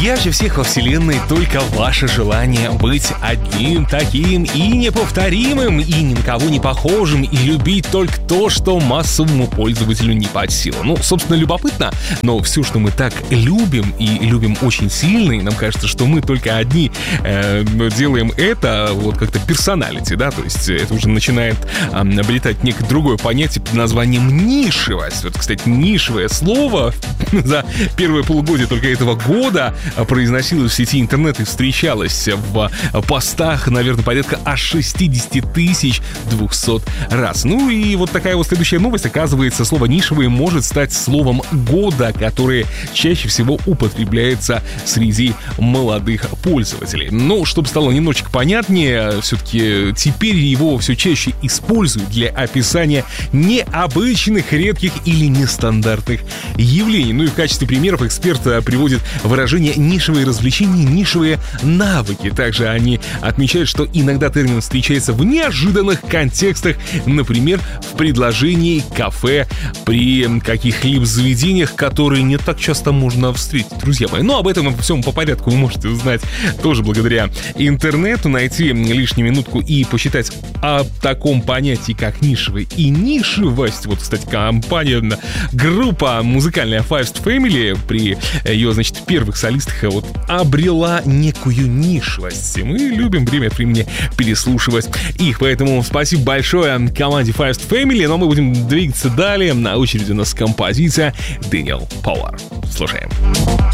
Ярче всех во вселенной только ваше желание быть одним, таким и неповторимым, и ни на кого не похожим, и любить только то, что массовому пользователю не под силу. Ну, собственно, любопытно, но все, что мы так любим, и любим очень сильно, и нам кажется, что мы только одни делаем это, вот как-то персоналити, да, то есть это уже начинает обретать некое другое понятие под названием нишевость. Вот, кстати, нишевое слово за первое полугодие только этого года произносилось в сети интернет и встречалось в постах, наверное, порядка аж 60 200 раз. Ну и вот такая вот следующая новость. Оказывается, слово «нишевый» может стать словом года, которое чаще всего употребляется среди молодых пользователей. Ну, чтобы стало немножечко понятнее, все-таки теперь его все чаще используют для описания необычных, редких или нестандартных явлений. Ну и в качестве примеров эксперт приводит выражение «нишевые развлечения», «нишевые навыки». Также они отмечают, что иногда термин встречается в неожиданных контекстах, например, в предложении «кафе» при каких-либо заведениях, которые не так часто можно встретить, друзья мои. Но об этом и всем по порядку вы можете узнать тоже благодаря интернету, найти лишнюю минутку и посчитать о таком понятии, как нишевый и нишевость. Вот, кстати, группа музыкальная Fivest Family при ее, значит, первых солистах вот обрела некую нишевость. Мы любим время от времени переслушивать их, поэтому спасибо большое команде Fivest Family, но мы будем двигаться далее. На очереди у нас композиция Daniel Power. Слушаем.